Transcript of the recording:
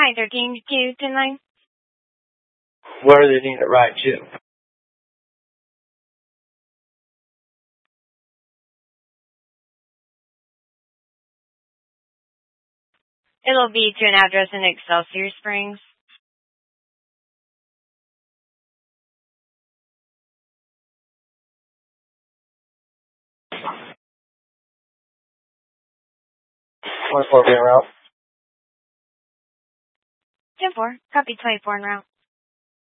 13 to 10-9. Where do they need it right to? It'll be to an address in Excelsior Springs. What's for being route? 10-4. Copy 24 en route.